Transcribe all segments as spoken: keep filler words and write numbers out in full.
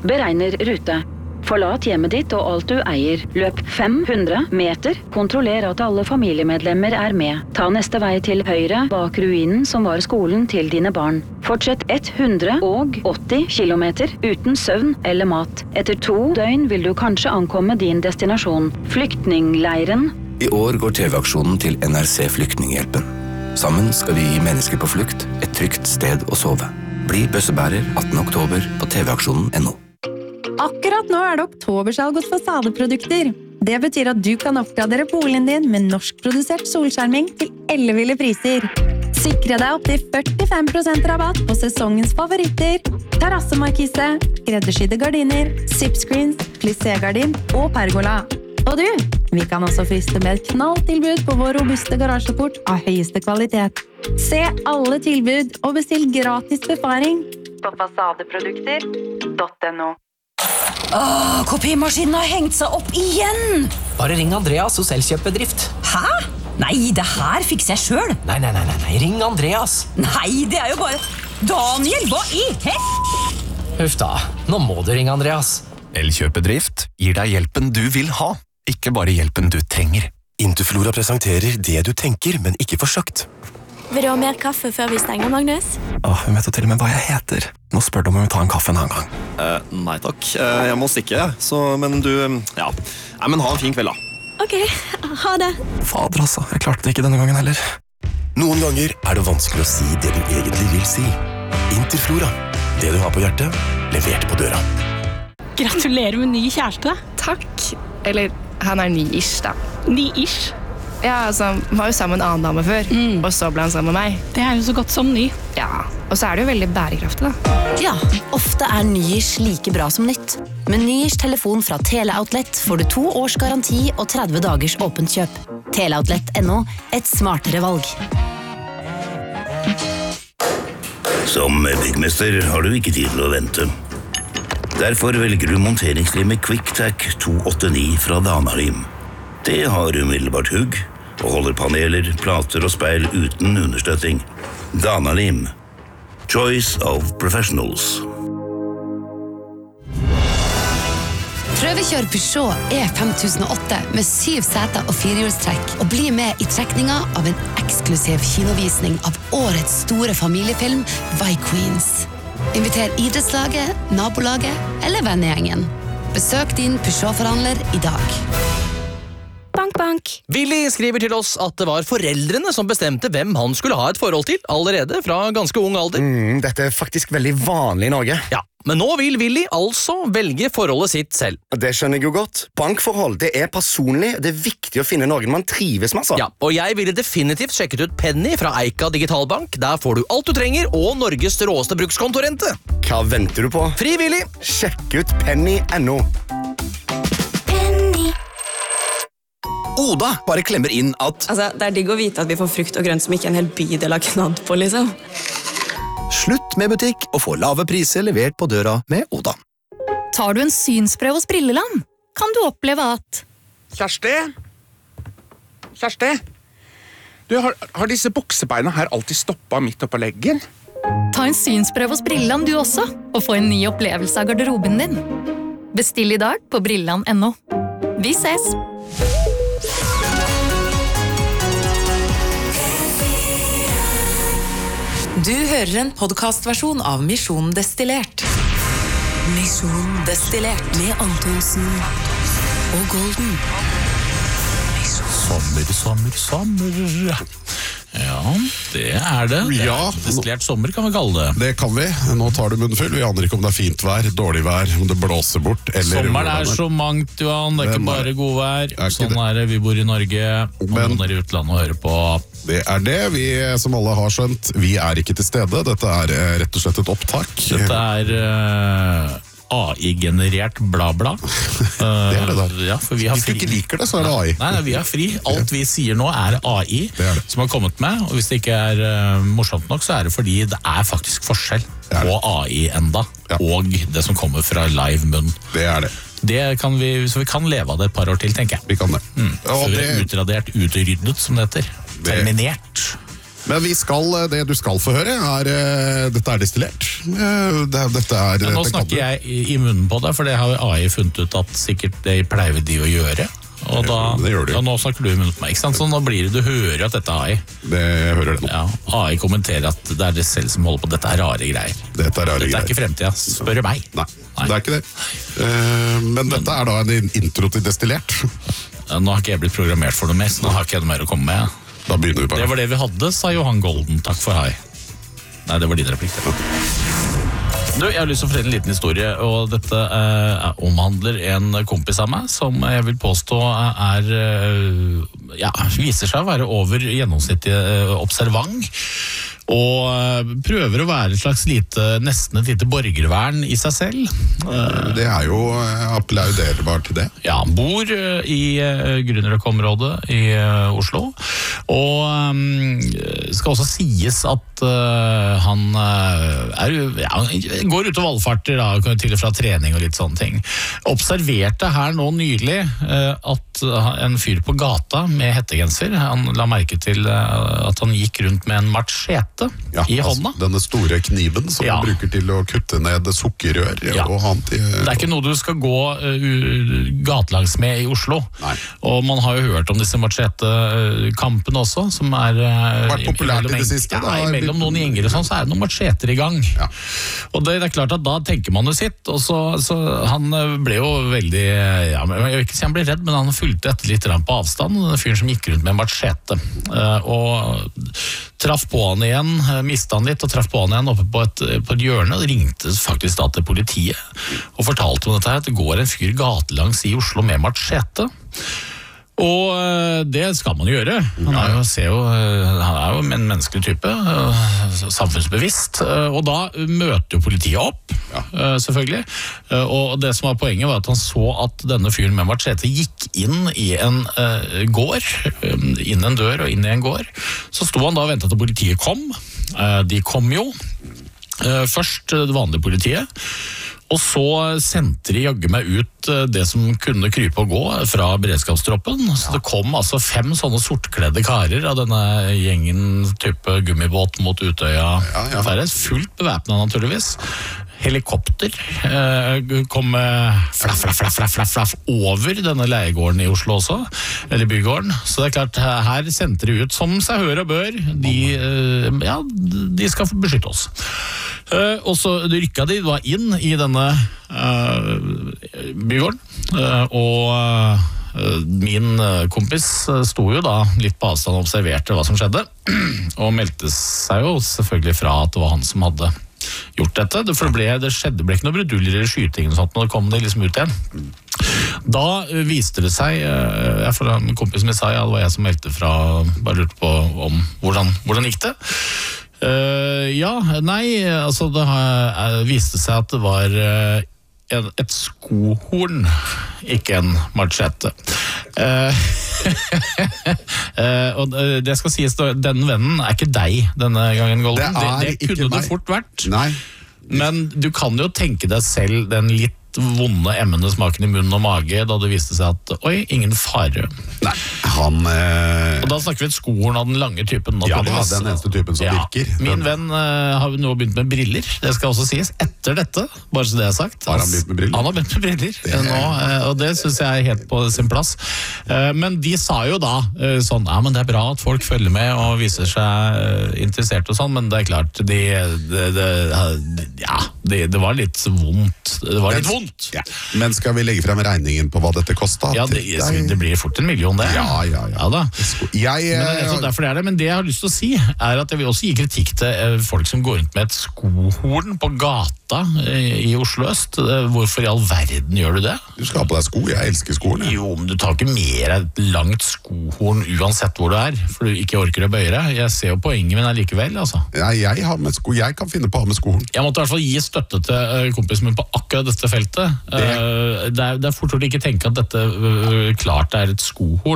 Beregner rute. Forlat hjemmet ditt og alt du eier. Løp fem hundre meter. Kontroller at alle familiemedlemmer er med. Ta neste vei til høyre bak ruinen som var skolen til dine barn. Fortsett hundre åtti kilometer uten søvn eller mat. Etter to døgn vil du kanskje ankomme din destinasjon. Flyktningleiren. I år går T V-aksjonen til N R C Flyktninghjelpen. Sammen skal vi gi mennesker på flukt et trygt sted å sove. Bli bøssebærer attende oktober på tvaksjonen punktum no. Akkurat nå er det oktobersalg hos fasadeprodukter. Det betyr at du kan oppgradere boligen din med norskprodusert solskjerming til elleville priser. Sikre deg opp til førtifem prosent rabatt på sesongens favoritter, terrassemarkise, skreddersydde gardiner, zipscreens, plissé-gardin og pergola. Og du, vi kan også friste med et knalltilbud på vår robuste garasjeport av høyeste kvalitet. Se alle tilbud og bestill gratis befaring på fasadeprodukter punktum no. Åh, kopimaskinen har hengt seg opp igjen! Bare ring Andreas hos Elkjøp-bedrift. Hæ? Nei, det her fikser jeg selv. Nei, nei, nei, nei, nei, ring Andreas. Nei, det er jo bare... Daniel, hva i hett? Huff da, nå må du ringe Andreas. Elkjøp-bedrift gir deg hjelpen du vil ha, ikke bare hjelpen du trenger. Interflora presenterer det du tenker, men ikke for sagt. Vil du ha mer kaffe før vi stenger, Magnus? Åh, hun vet jo til og med hva jeg heter. Nå spør du om hun vil ta en kaffe en annen gang. Uh, nei takk, uh, jeg må stikke, så, men du, ja. Nei, men ha en fin kveld da. Ok, ha det. Fader altså, jeg klarte det ikke denne gangen heller. Noen ganger er det vanskelig å si det du egentlig vil si. Interflora, det du har på hjertet, levert på døra. Gratulerer med ny kjæreste. Takk. Eller, han er ny-ish da. Ny-ish? Ja, altså, han var jo sammen med en annen dame før, mm. og så ble han sammen med meg. Det er jo så godt som ny. Ja, og så er det jo veldig bærekraftig da. Ja, ofte er ny-ish like bra som nytt. Med ny-ish telefon fra Teleoutlet får du to års garanti og tretti dagers åpent kjøp. Teleoutlet punktum no, et smartere valg. Som byggmester har du ikke tid til å vente. Derfor velger du monteringslimet QuickTac to åttioni fra Danalim. Det har umiddelbart hugg, og holder paneler, plater og speil uten understøtting. Danalim. Choice of professionals. Prøvekjør Peugeot E fem tusen og åtte med syv seter og firehjulstrekk, og bli med i trekninga av en eksklusiv kinovisning av årets store familiefilm, Vi Queens. Inviter idrettslaget, nabolaget eller vennegjengen. Besøk din Peugeot-forhandler i dag. Bank, bank. Willy skriver til oss at det var foreldrene som bestemte hvem han skulle ha et forhold til, allerede fra ganske ung alder. Mm, dette er faktisk veldig vanlig i Norge. Ja, men nå vil Willy altså velge forholdet sitt selv. Det skjønner jeg jo godt. Bankforhold, det er personlig, det er viktig å finne noen man trives med. Så. Ja, og jeg ville definitivt sjekket ut Penny fra Eika Digitalbank. Der får du alt du trenger, og Norges råeste brukskontorente. Hva venter du på? Frivillig! Sjekk ut Penny punktum no. Oda bare klemmer inn at Altså, det er digg å vite at vi får frukt og grønt som ikke en hel bydel har knadd på, liksom. Slutt med butikk og få lave priser levert på døra med Oda. Tar du en synsprøve hos Brilleland, kan du oppleve at Kjersti? Kjersti? Du, har, har disse buksebeina her alltid stoppet midt oppe på leggen? Ta en synsprøve hos Brilleland du også, og få en ny opplevelse av garderoben din. Bestill i dag på Brilleland punktum no. Vi ses! Du hører en podcastversjon av Mission Destillert. Mission Destillert med Antonsen og Golden. Sommer, sommer, sommer. Ja, det er det. det ja, Destillert sommer kan vi kalle det. Det kan vi. Nå tar du munnen full. Vi aner ikke om det er fint vær, dårlig vær, om det blåser bort. Eller Sommeren er så mangt, Johan. Det er ikke bare god vær. Er sånn det. Er det. Vi bor i Norge, og Men, noen er i utlandet og hører på. Det er det. Vi, som alle har skjønt, vi er ikke til stede. Dette er rett og slett et opptak. Dette er uh, A I-generert bla-bla. Uh, det er det der. Ja, for vi har Hvis du fri. ikke liker det, så er det A I. Nei, nei, vi har fri. Alt vi sier nå er A I det er det. Som har kommet med. Og hvis det ikke er uh, morsomt nok, så er det fordi det er faktisk forskjell det det. På A I enda, ja. Og det som kommer fra live munn. Det er det. Det kan vi, så vi kan leve av det et par år til, tenker jeg. Vi kan det. Mm. Så vi er utradert, utryddet, som det heter. Terminert. Men vi skal, det du skal få høre, er dette er destillert. Det, dette er, ja, nå snakker jeg i, i munnen på det, for det har A I funnet ut at sikkert det pleier de å gjøre. Og da, det gjør de. Ja, nå snakker du i munnen på meg, ikke sant? Så nå blir det, du hører at dette er A I. Det jeg hører det nå. Ja, A I kommenterer at det er det selv som holder på. Dette er rare greier. Dette er rare dette greier. er ikke fremtiden, spør meg. Nei, Nei, det er ikke det. Uh, men dette er da en intro til destillert. Ja, nå har ikke jeg blitt programmert for noe mer, så nå har ikke jeg noe mer å komme med. Da begynner vi bare. Det var det vi hadde, sa Johan Golden. Takk for hei. Nei, det var din replikk. Du, jeg har lyst til å fortelle en liten historie, og dette eh, omhandler en kompis av meg, som jeg vil påstå er, eh, ja, viser seg å være over gjennomsnittlig eh, observant, og prøver å være et slags lite, nesten et lite borgervern i seg selv. Det er jo applauderbart til det. Ja, han bor i Grünerløkka-området i Oslo, og skal også sies at han er, ja, går ut og valgfarter da, til og fra trening og litt sånne ting. Observerte her nå nylig at en fyr på gata med hettegenser, han la merke til at han gikk rundt med en machete ja, i hånda. Altså, denne store kniven som ja. man bruker til å kutte ned sukkerrør. Ja. Og anti, det er ikke noe du skal gå uh, gatelangs med i Oslo. Nei. Og man har jo hørt om disse machete-kampene også, som er uh, vært populært i det siste. Ja, mellom noen gjenger og sånn, så er det noen macheter i gang. Ja. Og det, det er klart at da tenker man jo sitt, og så, så han ble jo veldig, ja, jeg vil ikke si han ble redd, men han fulgte etter litt på avstand, den fyren som gikk rundt med machete. Uh, og traff på han igjen, mistet han litt og traff på han igjen oppe på et, på et hjørne, og ringte faktisk da til politiet og fortalte om dette her, at det går en fyr gatelangs i Oslo med machete. Og det skal man gjøre. Han er jo, ser jo, han er jo en menneskelig type, samfunnsbevisst, og da møter jo politiet opp, ja. selvfølgelig. Og det som var poenget var at han så at denne fyren med machete gikk inn i en uh, gård, inn en dør og inn i en gård. Så sto han da og ventet til politiet kom. Uh, de kom jo. Uh, først det vanlige politiet. Og så sendte de jagge meg ut det som kunne krype og gå fra beredskapstroppen. Så det kom altså fem sånne sortkledde karer av denne gjengen type gummibåt mot Utøya. Ja, ja. Fullt bevæpnet naturligvis. Helikopter eh, kom flaff, flaff, flaff, flaff, flaff, flaff over denne leiegården i Oslo også, eller bygården. Så det er klart, her sendte de ut som seg hør og bør. De, eh, ja, de skal beskytte oss. Uh, og så rykka de da inn i denne uh, bygården, uh, og uh, min kompis sto jo da litt på avstand og observerte hva som skjedde, og meldte seg jo selvfølgelig fra at det var han som hadde gjort dette, for det ble, det skjedde, ble ikke noe bruduljer eller skyting og sånt, og da kom det liksom ut igjen. Da uh, viste det seg, uh, jeg for en kompis min sa, ja, det var jeg som meldte fra, bare lurte på om hvordan, hvordan gikk det. Uh, ja, nei, altså det har, viste seg at det var uh, en, et skohorn, ikke en machete. Uh, uh, og det skal sies, den vennen er ikke deg denne gangen, Golden. Det, det, det kunne det fort vært. Nei. Men du kan jo tenke deg selv den litt vonde emmende smaken i munnen og mage da det viste seg at, oi, ingen fare. Nei, han... Eh... Og da snakker vi et skohorn av den lange typen. Ja, det er den eneste typen som ja. virker. Min venn uh, har nå begynt med briller, det skal også sies, etter dette, bare så det er sagt. Har han begynt med briller? Han har begynt med briller, det... nå, uh, og det synes jeg er helt på sin plass. Uh, men de sa jo da, uh, sånn, ja, men det er bra at folk følger med og viser seg uh, interessert og sånn, men det er klart, de, de, de, de, ja, de, det var litt vondt. Det var litt vondt. Ja. Men skal vi legge frem regningen på hva dette kostet? Ja, det, det blir fort en million det. Ja, ja, ja. ja da. Jeg, men, det er derfor det er det. Men det jeg har lyst til å si, er at jeg vil også gi kritikk til folk som går rundt med et skohorn på gata i Oslo øst. Hvorfor i all verden gjør du det? Du skal ha på deg sko, jeg elsker skoen. Ja. Jo, men du tar ikke mer et langt skohorn uansett hvor du er, for du ikke orker å bøye deg. Jeg ser jo poenget, men allikevel, altså. Ja, jeg har med sko, jeg kan finne på å ha med skohorn. Jeg måtte i hvert fall gi støtte til kompisen min på akkurat dette feltet. Det, det, er, det er fort å ikke tenke at dette uh, klart er et skohorn.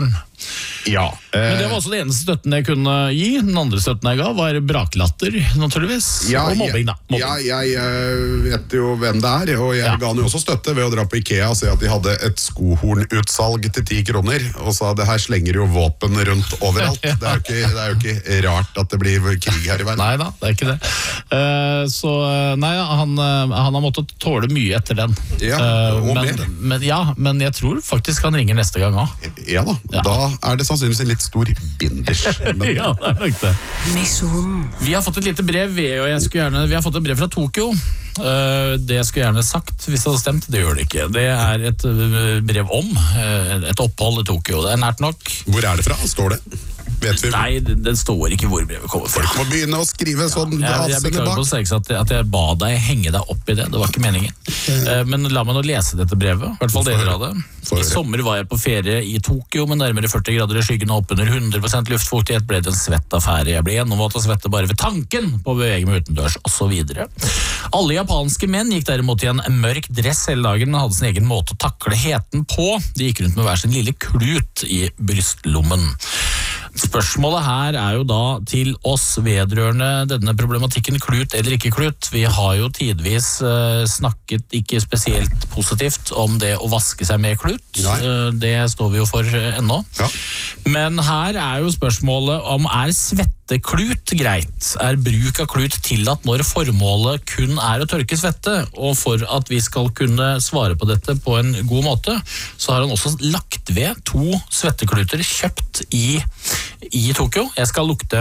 Ja. Men det var også det eneste støtten jeg kunne gi. Den andre støtten jeg ga var braklatter, naturligvis. Ja, og mobbing, da. Mobbing. Ja, jeg uh, vet jo hvem det er, og jeg ja. ga han jo også støtte ved å dra på IKEA og se at de hadde et skohornutsalg til ti kroner, og sa det her slenger jo våpen rundt overalt. Det er jo ikke, det er jo ikke rart at det blir krig her i verden. Nei da, det er ikke det. Uh, så nei, han, han har måttet tåle mye etter den. Ja, uh, og men, mer. Men, ja, men jeg tror faktisk han ringer neste gang også. Ja da, ja. Da er det sannsynligvis en litt stor binders. Men... ja, det er nok det. Misjon. Vi har fått et lite brev, og jeg skulle gjerne, vi har fått et brev fra Tokyo. Uh, det jeg skulle gjerne sagt hvis det hadde stemt, det gjør det ikke. Det er et uh, brev om uh, et opphold i Tokyo. Det er nært nok. Hvor er det fra? Står det? Vet vi? Nei, det, det står ikke hvor brevet kommer fra. Folk må begynne å skrive sånn. Ja, jeg, jeg beklager på seg at, at jeg ba deg henge deg opp i det. Det var ikke meningen. Uh, men la meg nå lese dette brevet. I hvert fall deler av det. I sommer var jeg på ferie i Tokyo med nærmere førti grader i skyggen og oppunder hundre prosent luftfuktighet. Ble det en svett affære. Jeg ble gjennomvåt og svette bare ved tanken på å bevege meg utendørs, og så videre. Alle japanske menn gikk derimot i en mørk dress hele dagen og hadde sin egen måte å takle heten på. De gikk rundt med hver sin lille klut i brystlommen. Spørsmålet her er jo da til oss vedrørende denne problematikken klut eller ikke klut. Vi har jo tidvis uh, snakket ikke spesielt positivt om det å vaske seg med klut. Uh, det står vi jo for uh, ennå. Ja. Men her er jo spørsmålet om er svetteklut greit? Er bruk av klut tillatt når formålet kun er å tørke svette? Og for at vi skal kunne svare på dette på en god måte, så har han også lagt ved to svettekluter kjøpt i i Tokyo. Jeg skal lukte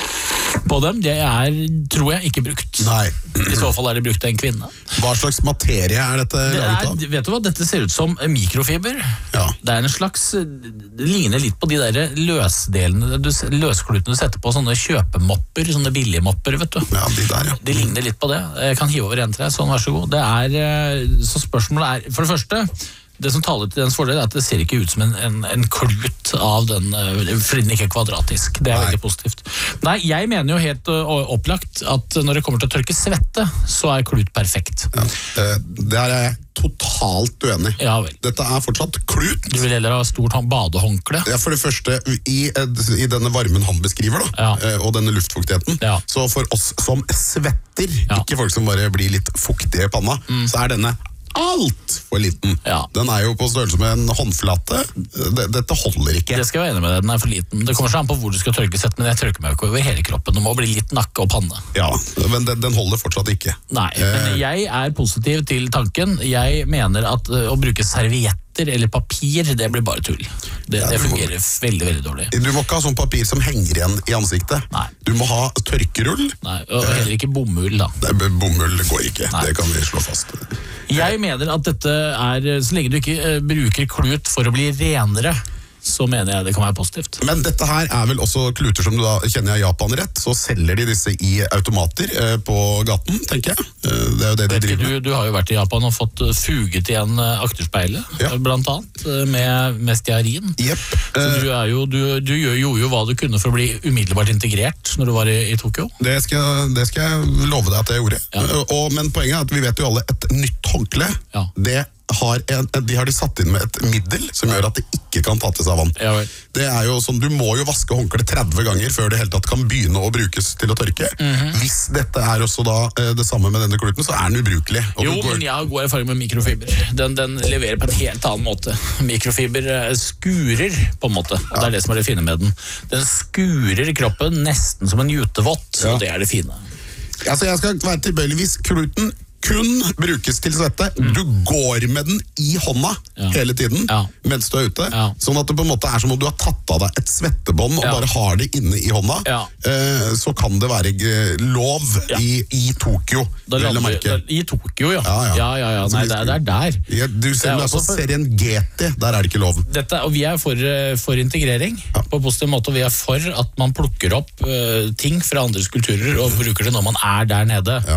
på dem. De er, tror jeg, ikke brukt. Nei. I så fall er det brukt av en kvinne. Hva slags materie er dette det laget av? Vet du hva, dette ser ut som mikrofiber. Ja. Det er en slags, det ligner litt på de der løsdelene, løsklutene du setter på sånne kjøpemopper, sånne billige mopper, vet du. Ja, de der, ja. De ligner litt på det. Jeg kan hive over en til deg, sånn, vær så god. Det er, så spørsmålet er, for det første, det som taler til dens fordel er at det ser ikke ut som en, en, en klut av den, fordi den ikke er kvadratisk. Det er Nei. veldig positivt. Nei, jeg mener jo helt uh, opplagt at når det kommer til å tørke svette, så er klut perfekt. Ja, det er jeg totalt uenig. Ja, vel. Dette er fortsatt klut. Du vil heller ha stort badehåndkle? Ja, for det første, i, i denne varmen han beskriver da, ja. og denne luftfuktigheten, ja. så for oss som svetter, ja. ikke folk som bare blir litt fuktige i panna, mm. så er denne alt for liten. Ja. Den er jo på størrelse med en håndflate. Dette holder ikke. Det skal jeg være enig med deg, den er for liten. Det kommer sånn på hvor du skal tørke sett, men jeg tørker meg ikke over hele kroppen. Det må bli litt nakke og panne. Ja, men den, den holder fortsatt ikke. Nei, men jeg er positiv til tanken. Jeg mener at uh, å bruke servietter eller papir, det blir bare tull. Det, ja, det fungerer må, veldig, veldig dårlig. Du må ikke ha sånn papir som henger igjen i ansiktet. Nei. Du må ha tørkerull. Nei, og heller ikke bomull da. Nei, bomull går ikke. Nei. Det kan vi slå fast. Jeg mener at dette er, så lenge du ikke uh, bruker klut for å bli renere, så mener jeg det kan være positivt. Men dette her er vel også kluter som du da kjenner jeg Japan rett, så selger de disse i automater eh, på gaten, tenker jeg. Eh, det er jo det de driver med. Du, du har jo vært i Japan og fått fuget igjen akterspeilet, ja. blant annet, med, med stearin. Yep. Så du, er jo, du, du gjør jo, jo hva du kunne for å bli umiddelbart integrert når du var i, i Tokyo. Det skal, det skal jeg love deg at jeg gjorde. Ja. Og, men poenget er at vi vet jo alle et nytt håndkle, ja. det har en, de har de satt inn med et middel som gjør at det ikke kan tattes av vann. Ja, det er jo sånn, du må jo vaske håndkle tretti ganger før det helt tatt kan begynne å brukes til å tørke. Mm-hmm. Hvis dette er også da det samme med denne kluten, så er den ubrukelig. Jo, går... men jeg har god erfaring med mikrofiber. Den, den leverer på en helt annen måte. Mikrofiber skurer på en måte, og ja. det er det som er det fine med den. Den skurer kroppen nesten som en jutevott, ja. og det er det fine. Altså, jeg skal være tilbøyeligvis kluten kun brukes til svette. Mm. Du går med den i hånda ja. hele tiden ja. mens du er ute. Ja. Sånn at det på en måte er som om du har tatt av deg et svettebånd og ja. bare har det inne i hånda. Ja. Eh, så kan det være lov ja. i, i Tokyo. Da lander, I Tokyo, ja. Ja, ja. ja, ja, ja. Nei, det er, det er der. Ja, du ser det er på for... serien G T, der er det ikke lov. Dette, og vi er for, for integrering ja. på positiv måte, og vi er for at man plukker opp uh, ting fra andres kulturer og bruker det når man er der nede. Ja.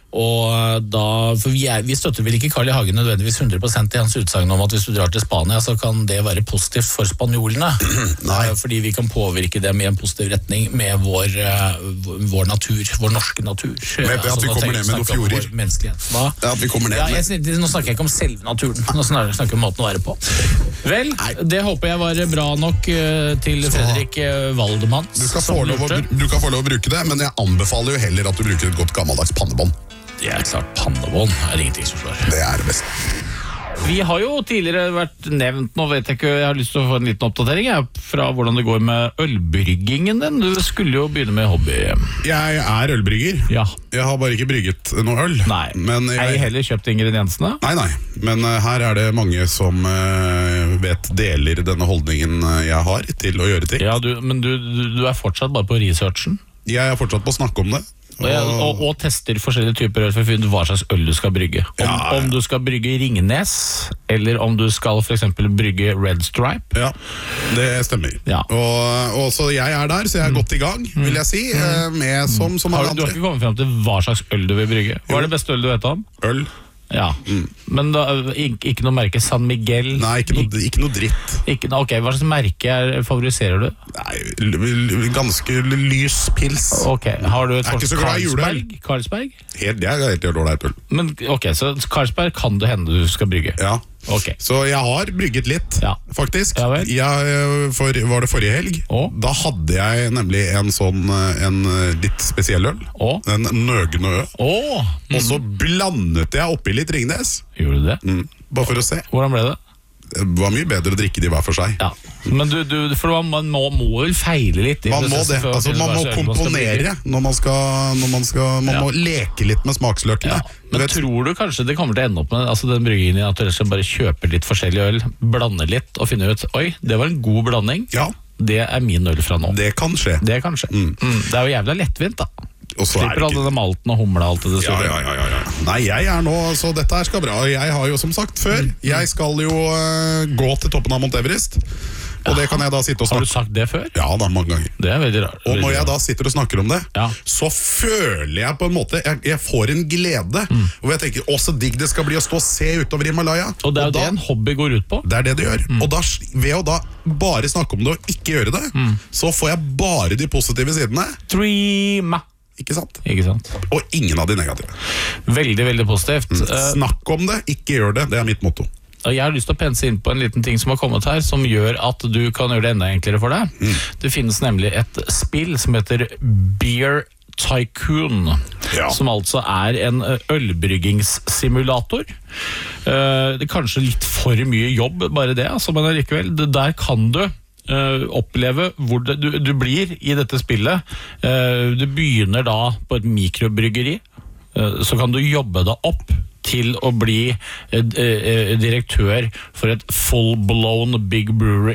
Og da, for vi, er, vi støtter vel ikke Carl I. Hagen nødvendigvis hundre prosent I hans utsagn om at hvis du drar til Spania, så kan det være positivt for spanjolene. Nei. Fordi vi kan påvirke dem I en positiv retning med vår, vår natur, vår norske natur. Med at altså, vi kommer ned med noen fjorder. Hva? Ja, at vi kommer ned ja, jeg, Nå snakker jeg ikke om selve naturen, nå snakker jeg om måten å være på. Vel, Nei. Det håper jeg var bra nok til Fredrik Valdemann. Du skal, få lov å, du kan få lov å bruke det, men jeg anbefaler jo heller at du bruker et godt gammeldags pannebånd. Det er klart, pannebånd er ingenting som slår. Det er det beste. Vi har jo tidligere vært nevnt, nå vet jeg ikke, jeg har lyst til å få en liten oppdatering jeg, fra hvordan det går med ølbryggingen din. Du skulle jo begynne med hobby. Jeg er ølbrygger. Ja. Jeg har bare ikke brygget noe øl. Nei, men jeg har heller kjøpt ingrediensene. Nei, nei, men uh, her er det mange som uh, vet deler denne holdningen jeg har til å gjøre ting. Ja, du, men du, du er fortsatt bare på researchen? Jeg er fortsatt på å snakke om det. Og, og, og tester forskjellige typer øl for å finne hva slags øl du skal brygge. Om, ja, ja. om du skal brygge Ringnes, eller om du skal for eksempel brygge Red Stripe. Ja, det stemmer. Ja. Og, og så jeg er der, så jeg er godt I gang, vil jeg si. Mm. Med som, som har, du har ikke kommet frem til hva slags øl du vil brygge? Hva er det beste øl du vet om? Øl. Ja, mm. Men da, ikke, ikke noe merke San Miguel? Nei, ikke noe, ikke noe dritt. Ikke, ok, hva slags merke er, favoriserer du? Nei, ganske lys pils. Ok, har du et forhold til Carlsberg? Carlsberg? Helt, det er helt ålreit øl. Men ok, så Carlsberg kan det hende du skal brygge? Ja. Okay. Så jeg har brygget litt, ja. faktisk. Ja, jeg, for, var det forrige helg? Oh. Da hadde jeg nemlig en sånn en litt spesiell øl. Oh. En nøgne øl. Oh. Mm. Og så blandet jeg oppi litt Ringnes. Gjorde du det? Mm. Bare for å se. Hvordan ble det? Det var mye bedre å drikke de hver for seg. Ja. Men du, du, for man må, må vel feile litt I Man må det, altså man må komponere når man skal, når man skal Man ja. må leke litt med smaksløkene. Ja. Men vet, tror du kanskje det kommer til å ende opp med altså den bryggingen at du bare kjøper litt forskjellig øl, blander litt og finner ut, oi, det var en god blanding. Ja. Det er min øl fra nå. Det kan skje. Det kan skje. Mm. Mm. Det er jo jævlig lettvint da. Slipper all denne malten og humla og alt det ja, ja, ja, ja. Nei, jeg er nå, så dette her skal bra. Jeg har jo som sagt før, jeg skal jo uh, gå til toppen av Mount Everest. Og det kan jeg da sitte og snakke. Har du sagt det før? Ja, da, mange ganger. Det er veldig rart. Og når jeg da sitter og snakker om det, ja. så føler jeg på en måte, jeg, jeg får en glede. Mm. Og jeg tenker, å så digg det skal bli å stå og se utover Himalaya. Og det er jo da, det en hobby går ut på. Det er det det gjør. Mm. Og da, ved å da bare snakke om det og ikke gjøre det, mm. så får jeg bare de positive sidene. Dream! Ikke sant? Ikke sant? Og ingen av de negative. Veldig, veldig positivt. Mm. Snakk om det, ikke gjør det. Det er mitt motto. Jeg har lyst til å pense inn på en liten ting som har kommet her, som gjør at du kan gjøre det enda enklere for deg. Mm. Det finnes nemlig et spill som heter Beer Tycoon, ja. som altså er en ølbryggingssimulator. Det er kanskje litt for mye jobb, bare det, altså, men likevel, der kan du Uh, oppleve hvor det, du, du blir i dette spillet. Uh, du begynner da på et mikrobryggeri, uh, så kan du jobbe deg opp til å bli uh, uh, direktør for et full-blown big brewery.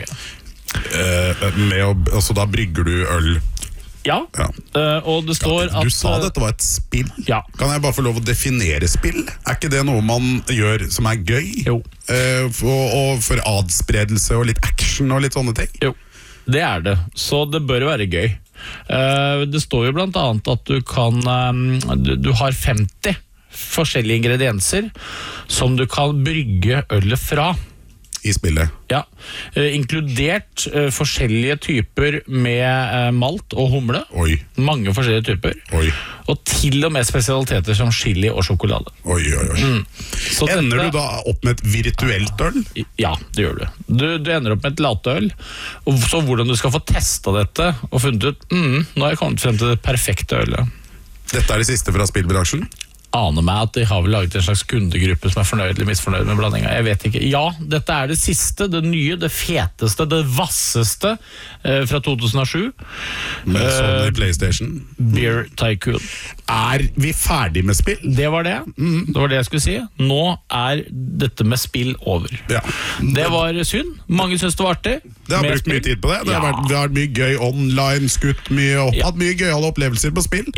Uh, med å, altså da brygger du øl? Ja, ja. Uh, og det står ja, at Du sa dette var et spill. Ja. Kan jeg bare få lov å definere spill? Er ikke det noe man gjør som er gøy? Jo. Uh, for, og for adspredelse og litt action og litt sånne ting? Jo, det er det. Så det bør være gøy. Uh, det står jo blant annet at du kan um, du, du har femti forskjellige ingredienser som du kan brygge ølet fra. I spillet. Ja, uh, inkludert uh, forskjellige typer med uh, malt og humle. Oi. Mange forskjellige typer. Oi. Og til og med spesialiteter som chili og sjokolade. Oi, oi, oi. Mm. Ender dette, du da opp med et virtuelt øl? Ja, det gjør du. Du, du ender opp med et lateøl. Og så hvordan du skal få testet dette og funnet ut, mm, nå har jeg kommet frem til det perfekte ølet. Dette er det siste fra spillbransjen? Aner meg at de har vel laget en slags kundegruppe som er fornøyd eller misfornøyd med blandinga. Jeg vet ikke. Ja, dette er det siste, det nye, det feteste, det vasseste eh, fra to tusen og sju. Med Sony uh, PlayStation. Beer Tycoon. Er vi ferdig med spill? Det var det. Mm. Det var det jeg skulle si. Nå er dette med spill over. Ja. Det var synd. Mange synes det var artig. Det har brukt spill. Mye tid på det. Det har, ja. vært, det har vært mye gøy online, skutt mye, og ja. hatt mye gøyale opplevelser på spill. Ja.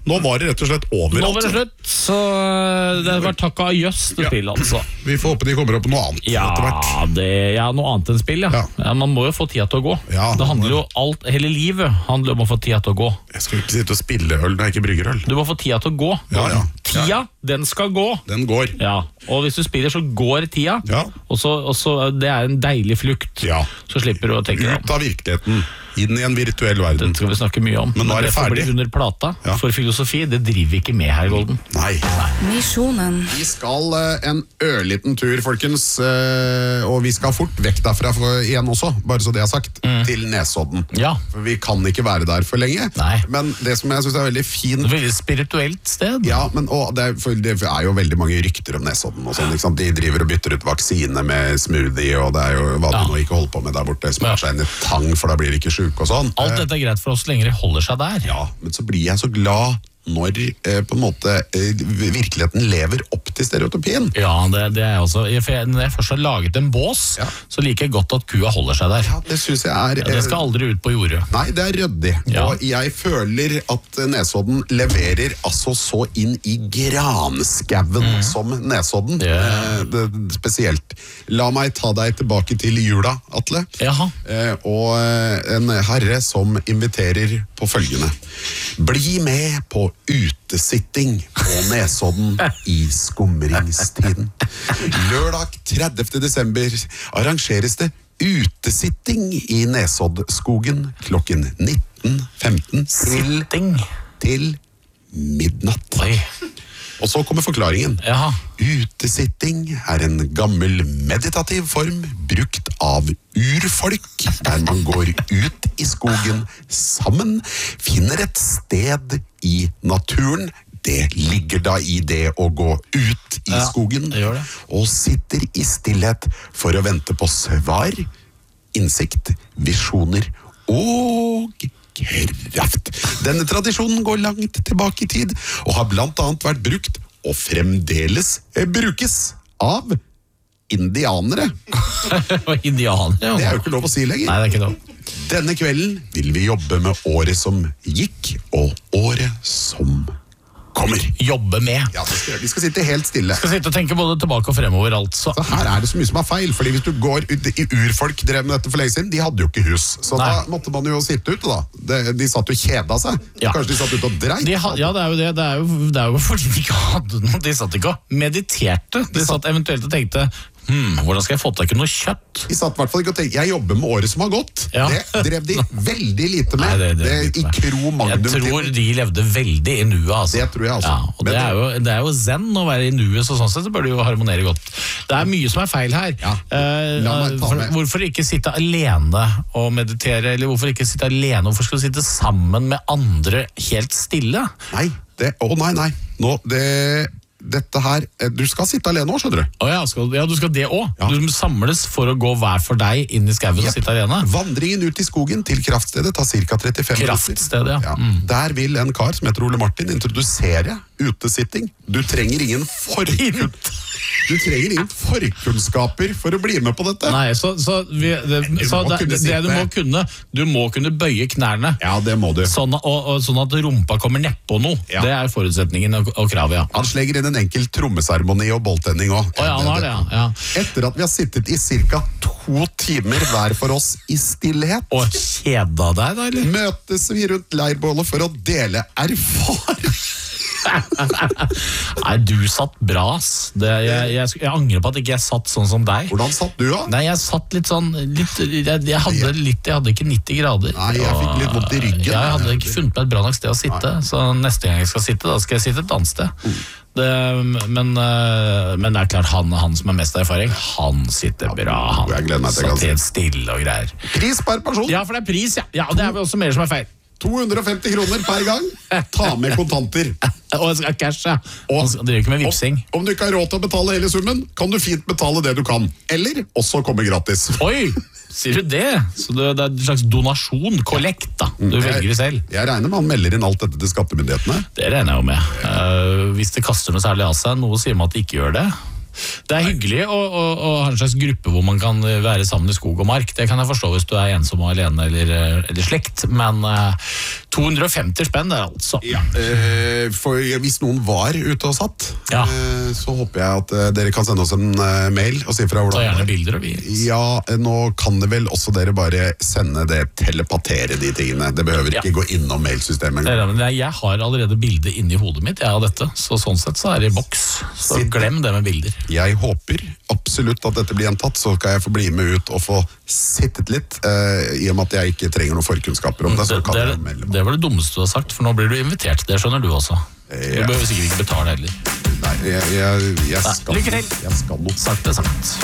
Nå var det rett og slett overalt. Nå var det slutt, så det var takk og jøss til spill, altså. Vi får håpe de kommer opp på noe annet ja, etter hvert. Det, ja, noe annet enn spill, ja. Ja. ja. Man må jo få tida til å gå. Ja, det handler jo alt, hele livet handler om å få tida til å gå. Jeg skal ikke sitte og spille øl når jeg ikke brygger øl. Du må få tida til å gå. Ja, ja. Tida, den skal gå. Den går. Ja, og hvis du spiller så går tida, ja. og, så, og så det er en deilig flukt. Ja. Så slipper du å tenke deg om. Ut av virkeligheten. Inn i en virtuell verden. Den skal vi snakke mye om. Men nå er det, det ferdig. Under plata, ja. For filosofi, det driver vi ikke med her, Golden. Nei. Nei. Misjonen. Vi skal uh, en ørliten tur, folkens, uh, og vi skal fort vekk derfra for, igjen også, bare så det er sagt, mm. til Nesodden. Ja. For vi kan ikke være der for lenge. Nei. Men det som jeg synes er veldig fint... Veldig spirituelt sted. Ja, men og, det, er, for det er jo veldig mange rykter om Nesodden og sånn, liksom. De driver og bytter ut vaksine med smoothie, og det er jo hva ja. Du nå ikke holder på med der borte, smør seg inn i tang, for da blir det ikke syk og sånn. Alt dette er greit for oss så lenge de holder seg der. Ja, men så blir jeg så glad når eh, på en måte eh, virkeligheten lever opp til stereotypien. Ja, det, det er også. Når jeg først har laget en bås, ja. Så liker jeg godt at kua holder seg der. Ja, det synes jeg er... Ja, det skal aldri ut på jordet. Nei, det er røddig. Ja. Og jeg føler at Nesodden leverer altså så inn i granskauen mm. som Nesodden. Yeah. Eh, det, spesielt. La meg ta deg tilbake til jula, Atle. Jaha. Eh, og en herre som inviterer på følgende. Bli med på utesitting på Nesodden i skumringstiden. Lørdag tredivte desember arrangeres det utesitting i Nesoddskogen klokken nitten femten til, til midnatt. Oi. Og så kommer forklaringen. Jaha. Utesitting er en gammel meditativ form brukt av urfolk, der man går ut i skogen sammen, finner et sted i naturen. Det ligger da i det å gå ut i ja, skogen, og sitter i stillhet for å vente på svar, innsikt, visjoner og kraft. Denne tradisjonen går langt tilbake i tid, og har blant annet vært brukt, og fremdeles brukes, av indianere. Indianere? Det er jo ikke lov å si lenger. Nei, det er ikke lov. Denne kvelden vil vi jobbe med året som gikk, og året som kommer. Jobbe med. Ja, vi skal sitte helt stille. Vi skal sitte og tenke både tilbake og fremover, altså. Så her er det så mye som er feil, fordi hvis du går ut i urfolk drev med dette for lenge siden, de hadde jo ikke hus. Så Nei. Da måtte man jo sitte ute da. De, de satt jo kjeda seg. Ja. Kanskje de satt ute og dreit. De ha, ja, det er jo det. Det er jo, det er jo fordi de ikke hadde noe. De satt ikke og mediterte. De satt eventuelt og tenkte, Hmm, hvordan skal jeg få til noe kjøtt? De satt i hvert fall ikke og tenkte, jeg jobber med året som har gått. Ja. Det drev de veldig lite med. Nei, det, det, det, i kro magnum. Jeg tror de levde veldig i nuet, altså. Det tror jeg altså. Ja, og det er, jo, det er jo zen å være i nuet, så sånn sett så bør det jo harmonere godt. Det er mye som er feil her. Ja. Uh, for, hvorfor ikke sitte alene og meditere, eller hvorfor ikke sitte alene, hvorfor skal du sitte sammen med andre helt stille? Nei, det, å nei, nei. Nå, det... Dette her, du skal sitte alene også, skjønner du. Oh ja, skal, ja, du skal det også. Ja. Du samles for å gå hver for deg inn i skauen og sitte alene. Vandringen ut i skogen til kraftstedet tar ca. trettifem Kraftstedet, ja. ja. Mm. Der vil en kar som heter Ole Martin introdusere utesitting. Du trenger ingen forkun... Du trenger ingen forkunnskaper for å bli med på dette. Nei, så, så, vi, det, så det, det, det du må kunne, du må kunne bøye knærne. Ja, det må du. Sånn, og, og, sånn at rumpa kommer nedpå noe. Ja. Det er forutsetningen og, og kravet, ja. Han sleger inn en enkel trommeseremoni og bolltenning også. Oh, ja, han har det, ja. Ja. Etter at vi har sittet i cirka to timer hver for oss i stillhet. Og kjeda deg da, eller? Møtes vi rundt leirbålet for å dele erfaring. Nei, du satt bra, ass. Det, jeg, jeg, jeg angrer på at ikke jeg satt sånn som deg. Hvordan satt du da? Nei, jeg satt litt sånn litt, jeg, jeg, hadde litt, jeg hadde ikke nitti grader. Nei, jeg fikk litt vondt i ryggen. Jeg hadde ikke funnet meg et bra nok sted å sitte. Nei. Så neste gang jeg skal sitte, da skal jeg sitte et annet sted. mm. det, men, men det er klart, han, han som har mest erfaring, han sitter bra. Han satt helt stille og greier. Pris per person? Ja, for det er pris, ja, ja og det er vel også mer som er feil. to hundre og femti kroner per gang. Ta med kontanter. Og jeg skal cash, ja. Og det er ikke med vipsing. Om, om du ikke har råd til å betale hele summen, kan du fint betale det du kan. Eller også komme gratis. Oi, sier du det? Så det, det er en slags donasjon, kollekt da. Du jeg, velger det selv. Jeg regner med han melder inn alt dette til skattemyndighetene. Det regner jeg jo med. Uh, hvis det kaster noe særlig av seg, noe sier man at det ikke gjør det. Det er hyggelig å, å, å ha en slags gruppe hvor man kan være sammen i skog og mark. Det kan jeg forstå hvis du er ensom og alene eller, eller slekt. Men uh, to hundre og femti spenn der altså. Ja, eh, for hvis noen var ute og satt, ja. eh, så håper jeg at eh, dere kan sende oss en eh, mail og si fra hvordan. Ta gjerne bilder og vi. Ja, eh, nå kan det vel også dere bare sende det, telepatere de tingene. Det behøver ikke ja. gå innom mailsystemet. Det er, men jeg, jeg har allerede bildet inni hodet mitt, jeg har dette, så sånn sett så er det i boks. Så Sitt. glem det med bilder. Jeg håper absolutt at dette blir gjentatt, så kan jeg få bli med ut og få sittet litt, eh, i og med at jeg ikke trenger noen forkunnskaper om det. Så det, det, det, det var det dummeste du har sagt, for nå blir du invitert. Det skjønner du også. Du ja. behøver sikkert ikke betale heller. Nei, jeg, jeg, jeg skal Lykke til! Jeg skal noe. Sagt det sagt.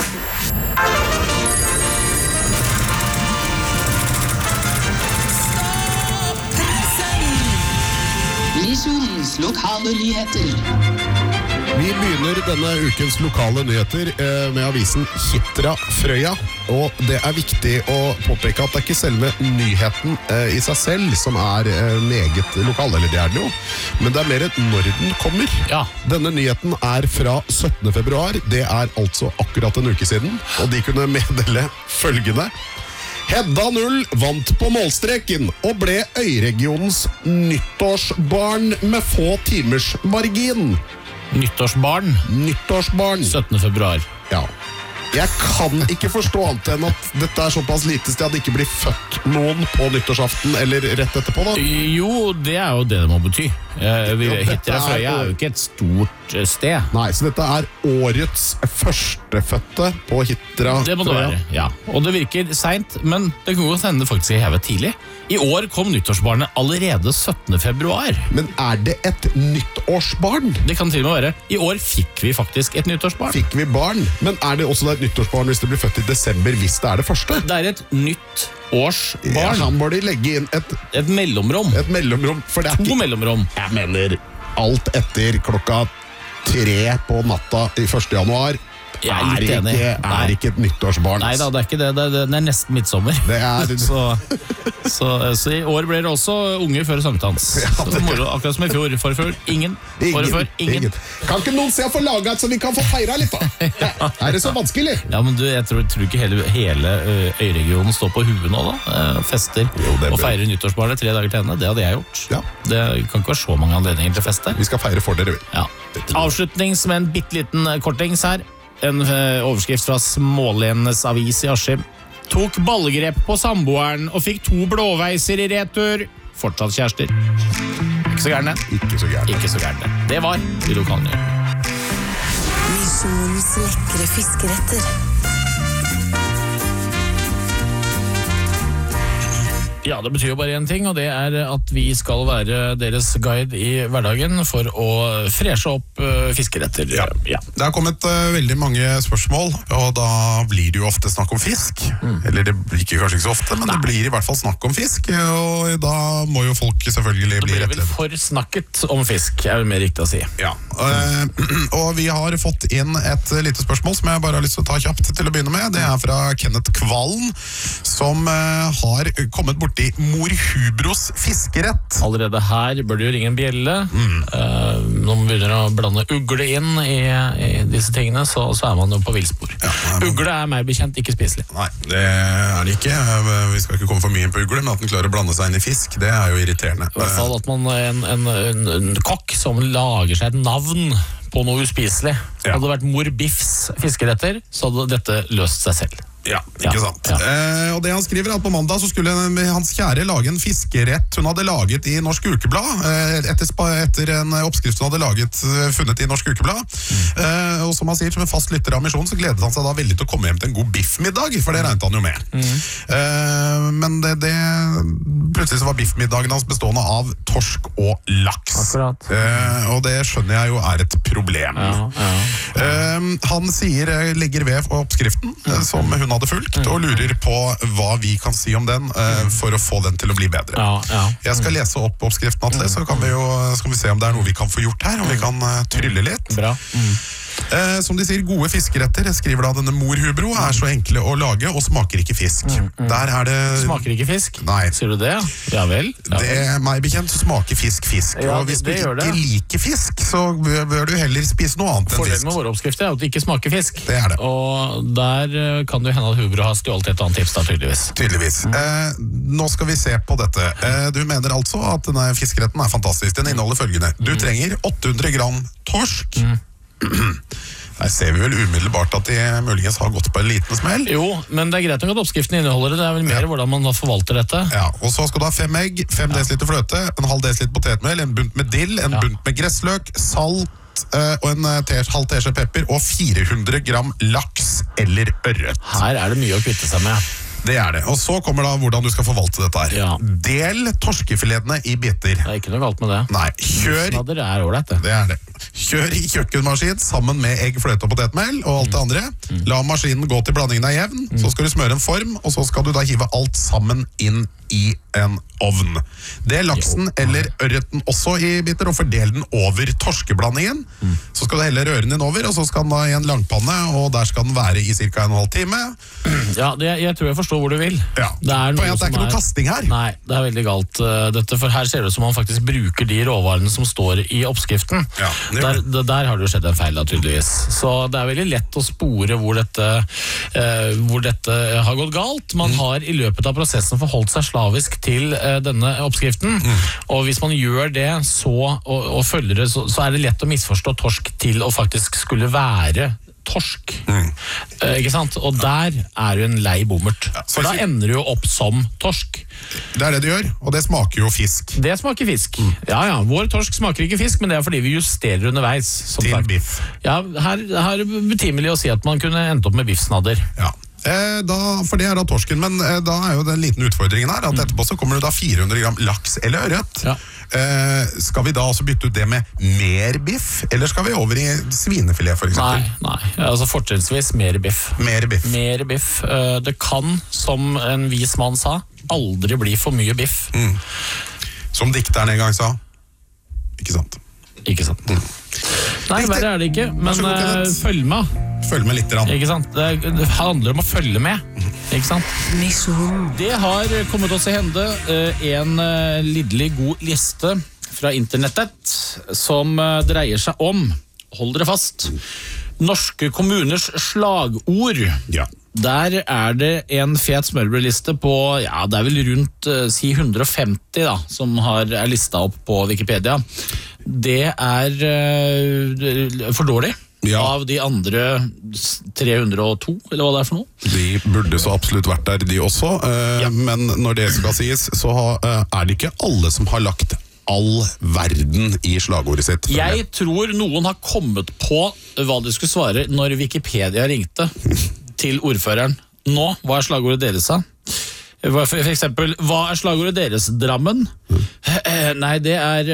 Misjonens lokale nyheter. Vi begynner denne ukens lokale nyheter eh, med avisen Hitra Frøya, og det er viktig å påpeke at det er ikke selve nyheten eh, i seg selv som er eh, meget lokal, eller det er det jo, men det er mer når den kommer. Ja. Denne nyheten er fra syttende februar, det er altså akkurat en uke siden, og de kunne meddele følgende. Hedda Null vant på målstreken og ble Øyregionens nyttårsbarn med få timers margin. Nyttårsbarn? Nyttårsbarn. syttende februar. Ja. Jeg kan ikke forstå annet enn at dette er såpass lite sted at det ikke blir født noen på nyttårsaften eller rett etterpå da. Jo, det er jo det det må bety. Hitra Frøya er jo ikke et stort sted. Nei, så dette er årets førstefødte på Hitra Frøya. Det må det være, ja. Og det virker sent, men det kan godt hende det faktisk er hevet tidlig. I år kom nyttårsbarnet allerede syttende februar. Men er det et nyttårsbarn? Det kan til og med være. I år fikk vi faktisk et nyttårsbarn. Fikk vi barn? Men er det også et nyttårsbarn hvis det blir født i desember, hvis det er det første? Det er et nytt årsbarn. Ja, da må de legge inn et... Et mellomrom. Et mellomrom, for det er to ikke... mellomrom. Jeg mener, alt etter klokka tre på natta i første januar Jeg er litt er enig. Ikke, er ikke et nyttårsbarn. Nei da, det er ikke det. Det er, det er nesten midtsommer. Det er... så, så, så i år ble det også unger før sankthans. Ja, det... Moro, akkurat som i fjor. Forfør, ingen. Forfør, ingen. ingen. Kan ikke noen se å få laget så vi kan få feire litt da? Ja. Er det så vanskelig? Ja, men du, jeg tror, tror ikke hele, hele øyregionen står på huet nå da. Fester jo, og feirer nyttårsbarnet tre dager til henne. Det hadde jeg gjort. Ja. Det kan ikke være så mange anledninger til feste. Vi skal feire for dere. Ja. Avslutnings med en bitteliten kortings her. En overskrift fra Smålenenes avis i Askim. Tok ballgrep på samboeren og fikk to blåveiser i retur. Fortsatt kjærester. Ikke så gærne. Ikke så gærne. Ikke så gærne. Det var de lokale. Misjonens lekre fiskeretter. Ja, det betyr jo bare en ting, og det er at vi skal være deres guide i hverdagen for å freshe opp uh, fiskeretter. Ja. Ja. Det har kommet uh, veldig mange spørsmål, og da blir det jo ofte snakk om fisk. Mm. Eller det blir ikke kanskje ikke så ofte, men Nei. det blir i hvert fall snakk om fisk, og da må jo folk selvfølgelig bli rettledet. Det blir vel for snakket om fisk, er det mer riktig å si. Ja, uh, og vi har fått inn et lite spørsmål som jeg bare har lyst til å ta kjapt til å begynne med. Det er fra Kenneth Kvalen, som uh, har kommet bort i Mor Hubros fiskerett. Allerede her bør du jo ringe en bjelle. Mm. Uh, når man begynner å blande ugle inn i, i disse tingene, så, så er man jo på villspor. Ja, men... Ugle er meg bekjent ikke spiselig. Nei, det er det ikke. Vi skal ikke komme for mye inn på ugle, men at den klarer å blande seg inn i fisk, det er jo irriterende. I hvert fall at man en, en, en, en kokk som lager seg et navn på noe uspiselig. Ja. Hadde det vært Mor Biffs fiskeretter, så hadde dette løst seg selv. Ja, ikke ja, sant. Ja. Eh, og det han skriver er at på mandag så skulle hans kjære lage en fiskerett hun hadde laget i Norsk Ukeblad, eh, etter, etter en oppskrift hun hadde laget, funnet i Norsk Ukeblad. Mm. Eh, og som han sier, som en fast lytter av misjonen, så gledet han seg da veldig til å komme hjem til en god biffmiddag, for det regnet han jo med. Mm. Eh, men det, det, plutselig så var biffmiddagen hans bestående av torsk og laks. Akkurat. Eh, og det skjønner jeg jo er et problem. Ja, ja. Eh, han sier, legger ved oppskriften, mm. som hun hadde fulgt, og lurer på hva vi kan si om den uh, for å få den til å bli bedre. Ja, ja. Jeg skal lese opp oppskriften, Atle, så kan vi jo skal vi se om det er noe vi kan få gjort her, om vi kan uh, trylle litt. Bra. Mm. Eh, som de sier, gode fiskeretter, skriver da denne Mor Hubro, er så enkle å lage og smaker ikke fisk. Mm, mm. Der er det... Smaker ikke fisk? Nei. Sier du det? Ja vel. Ja, det er meg bekjent, så smaker fisk fisk. Ja, og hvis det, det du ikke liker fisk, så bør du heller spise noe annet enn fisk. Fordelen med våre oppskrifter er at det ikke smaker fisk. Det er det. Og der kan det hende at Hubro har stjålet et annet tips da, tydeligvis. Tydeligvis. Mm. Eh, nå skal vi se på dette. Eh, du mener altså at denne fiskeretten er fantastisk. Den inneholder følgende. Du mm. trenger åtte hundre gram torsk. Mm. Der ser vi vel umiddelbart at de muligens har gått på en liten smell. Jo, men det er greit nok at oppskriften inneholder det. Det er vel mer ja. hvordan man forvalter dette. Ja, og så skal du ha fem egg, fem ja. desiliter fløte, en halv desiliter potetmel, en bunt med dill, en ja. bunt med gressløk, salt uh, og en uh, halv teskje pepper og fire hundre gram laks eller ørret. Her er det mye å kvitte seg med. Det er det. Og så kommer da hvordan du skal forvalte dette her. Ja. Del torskefiletene i biter. Det er ikke noe galt med det. Nei, kjør... Snadder er ordentlig, det. Det er det. Kjør i kjøkkenmaskin sammen med egg, fløte og potetmel og alt det andre. Mm. La maskinen gå til blandingen er jevn, mm. så skal du smøre en form, og så skal du da hive alt sammen inn i en ovn. Det er laksen jo. eller ørreten også i biter, og fordel den over torskeblandingen. Mm. Så skal du helle røren din over, og så skal den da i en langpanne, og der skal den være i cirka en og en halv time. Ja, det, jeg tror jeg forstår hvor du vil. Ja. Det er, det er ikke noe kasting her. Nei, det er veldig galt uh, dette, for her ser det ut som man faktisk bruker de råvarene som står i oppskriften. Ja, der, der, der har det jo skjedd en feil da, tydeligvis. Så det er veldig lett å spore hvor dette, uh, hvor dette har gått galt. Man mm. har i løpet av prosessen forholdt seg slavisk til uh, denne oppskriften, mm. og hvis man gjør det så, og, og følger det, så, så er det lett å misforstå torsk til å faktisk skulle være torsk. Mm. Uh, ikke sant? Og der er jo en lei bommert. Ja, for da ender det jo opp som torsk. Det er det det gjør, og det smaker jo fisk. Det smaker fisk. Mm. Ja, ja. Vår torsk smaker ikke fisk, men det er fordi vi justerer underveis. Til sagt. Biff. Ja, her, her er det betimelig å si at man kunne endt opp med biffsnadder. Ja. Eh, da, for det er da torsken, men eh, da er jo den liten utfordringen her, at mm. etterpå så kommer det da fire hundre gram laks eller ørret. Ja. Eh, skal vi da også bytte ut det med mer biff, eller skal vi over i svinefilet for eksempel? Nei, nei. Altså fortrinnsvis mer biff. Mer biff. Mer biff. Eh, det kan, som en vis mann sa, aldri bli for mye biff. Mm. Som dikteren en gang sa. Ikke sant? Ikke sant. Mm. Nei, verre er det ikke, men uh, følg med. Følg med litt. Rann. Ikke sant? Det, det handler om å følge med. Ikke sant? Det har kommet oss i hende uh, en uh, lidderlig god liste fra internettet som uh, dreier seg om, hold dere fast, norske kommuners slagord. Ja. Der er det en fet smørbrødliste på, ja, det er vel rundt uh, si hundre og femti da, som har, er lista opp på Wikipedia. Det er uh, for dårlig. Ja. Av de andre tre hundre og to, eller hva det er for noe. De burde så absolutt vært der, de også. Uh, ja. Men når det skal sies, så ha, uh, er det ikke alle som har lagt all verden i slagordet sitt. Jeg tror noen har kommet på hva de skulle svare når Wikipedia ringte til ordføreren. Nå, hva er slagordet deres da? For eksempel, hva er slagordet deres, Drammen? Mm. Eh, nei, det er,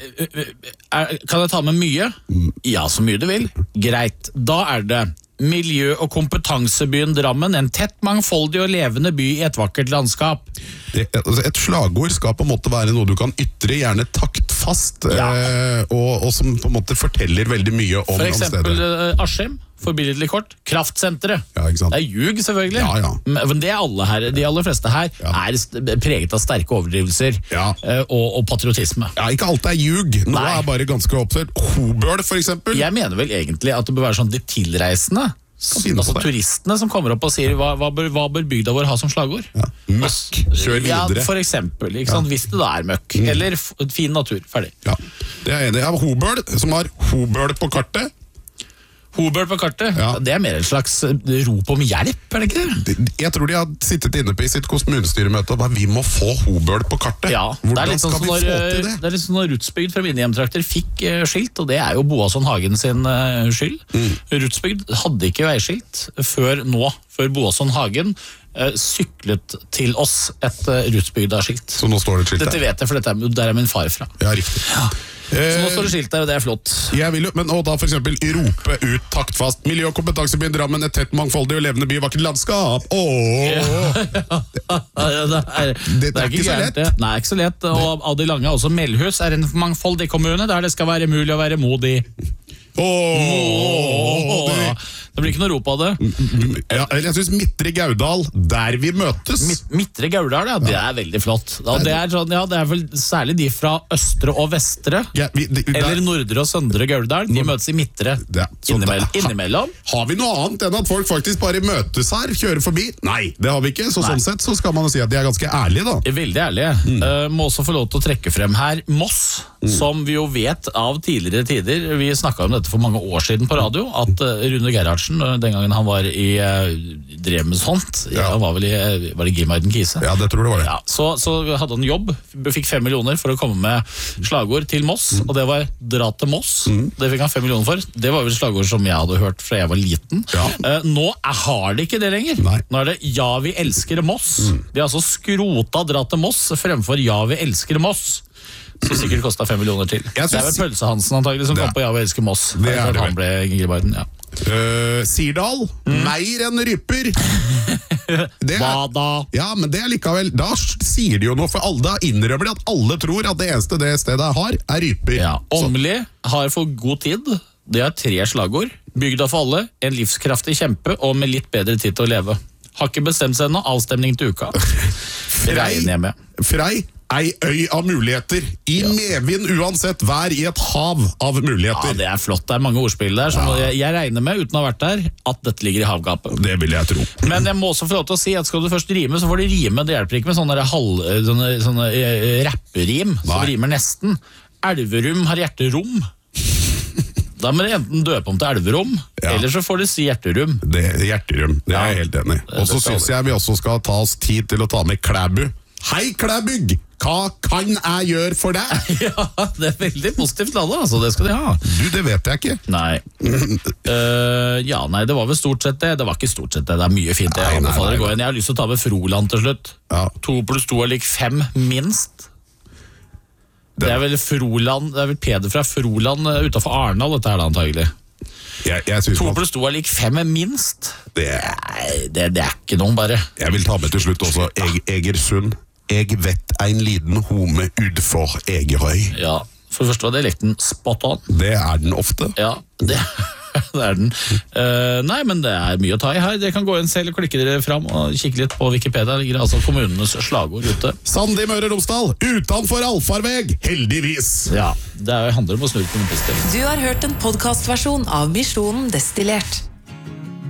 er kan jeg ta med mye? Mm. Ja, så mye du vil. Greit, da er det miljø- og kompetansebyen Drammen, en tett, mangfoldig og levende by i et vakkert landskap. Det, altså et slagord skal på en måte være noe du kan ytre, gjerne taktfast, ja. eh, og, og som på en måte forteller veldig mye om, om stedet. For eksempel uh, Askim, forbilledlig kort, kraftsenteret. Ja, ikke sant? Det er ljug, selvfølgelig. Ja, ja. Men det er alle her, de aller fleste her ja. er preget av sterke overdrivelser ja. uh, og, og patriotisme. Ja, ikke alt er ljug. Noe Nei. er bare ganske oppsett. Hobøl, for eksempel. Jeg mener vel egentlig at det bør være sånn de tilreisende. Altså turistene som kommer opp og sier hva, hva, bør, hva bør bygda vår ha som slagord? Ja. Møkk, kjør videre. Ja, for eksempel, ikke sant? Ja. Hvis det da er møkk mm. eller f fin natur, ferdig. Ja, det er enig. Jeg har Hobøl, som har Hobøl på kartet. Hobøl på kartet, ja. Det er mer en slags rop om hjelp, er det ikke det? Jeg tror de har sittet inne på i sitt kommunestyremøte og bare, vi må få Hobøl på kartet. Ja, Hvordan det er skal vi når, få til det? Det er litt sånn når Rutsbygd fra mine hjemtrakter fikk uh, skilt, og det er jo Boasson Hagen sin uh, skyld. Mm. Rutsbygd hadde ikke veiskilt før nå, før Boasson Hagen uh, syklet til oss et uh, Rutsbygda-skilt. Så nå står det et skilt der? Dette vet jeg, for dette er, der er min far fra. Ja, riktig. Ja. Så nå står det skilt der, og det er flott. Jeg vil jo, men og da for eksempel rope ut taktfast miljø- og kompetansebyen Drammen, et tett, mangfoldig og levende by, vakkert landskap. Ååå! Ja. Ja, det, er, det, det er ikke så lett. Det. Nei, ikke så lett. Og av de lange også, Melhus er en mangfoldig kommune, der det skal være mulig å være modig. Åh, det blir ikke noe rop av det. Ja, jeg synes Midtre Gaudal, der vi møtes. Midtre Gaudal, ja, det er veldig flott. Og det er, sånn, ja, det er vel særlig de fra Østre og Vestre, ja, vi, de, eller Nordre og Søndre Gaudal, de møtes i Midtre, innimellom. innimellom. Har vi noe annet enn at folk faktisk bare møtes her, kjører forbi? Nei, det har vi ikke, så Nei. Sånn sett så skal man jo si at de er ganske ærlige da. Veldig ærlige. Mm. Uh, må også få lov til å trekke frem her Moss, mm. som vi jo vet av tidligere tider, vi snakket om dette for mange år siden på radio, at uh, Rune Gerhardsen, den gangen han var i uh, drev med sånt, ja. Ja, var vel i var det Gimarden Kise? Ja, det tror det var det. Ja, så, så hadde han jobb, fikk fem millioner for å komme med slagord til Moss, mm. og det var dra til Moss, mm. det fikk han fem millioner for. Det var vel slagord som jeg hadde hørt fra jeg var liten. Ja. Uh, nå er, har det ikke det lenger. Nei. Nå er det ja, vi elsker Moss. Mm. De har altså skrota dra til Moss fremfor ja, vi elsker Moss. Så sikkert kostet fem millioner til. Det er vel Pølse Hansen antagelig som kom på ja, vi elsker Moss. Det er det han ble Gimarden, ja. Uh, Sirdal, mm. mer enn ryper. Det Hva da? Ja, men det er likevel, da sier de jo noe, for alle da innrømmer de at alle tror at det eneste det stedet har er ryper. Ja, Åmli har for god tid. Det er tre slagord. Bygda for alle, en livskraftig kjempe og med litt bedre tid til å leve. Har ikke bestemt seg ennå, avstemning til uka. Frei, Frei ei øy av muligheter. I ja. medvind uansett, vær i et hav av muligheter. Ja, det er flott. Det er mange ordspill der. Som ja. jeg, jeg regner med, uten å ha vært der, at dette ligger i havgapet. Det vil jeg tro. Men jeg må også få lov til å si at skal du først rime, så får du rime. Det hjelper ikke med sånne, halv, sånne, sånne uh, rapperim som rimer nesten. Elverum har hjerterom. Da må de enten døpe om til Elverom, ja. eller så får de si hjerterum. Det, hjerterum, det er jeg helt enig. Og så synes jeg vi også skal ta oss tid til å ta med Klæbu. Hei Klæbygg, hva kan jeg gjøre for deg? Ja, det er veldig positivt ladet, altså, det skal de ha. Du, det vet jeg ikke. Nei. uh, ja, nei, det var vel stort sett det. Det var ikke stort sett det, det er mye fint. Jeg, nei, nei, nei, nei. jeg har lyst til å ta med Froland til slutt. Ja. To pluss to er lik fem, minst. Det er vel Froland, det er vel Peder fra Froland utenfor Arendal, dette her da antagelig. Jeg, jeg to pluss to er lik fem minst. Det, Nei, det, det er ikke noen bare. Jeg vil ta med til slutt også Eg, Egersund. Jeg vet en liten home utfor Egerøy. Ja, for det første var dialekten spot on. Det er den ofte. Ja, det, det er den. Uh, nei, men det er mye å ta i her. Dere kan gå inn selv og klikke dere fram og kikke litt på Wikipedia. Det ligger altså kommunenes slagord ute. Sandi Møre Romsdal, utenfor allfarveg, heldigvis. Ja, det handler om å snu på den positive. Du har hørt en podcastversjon av Misjonen Destillert.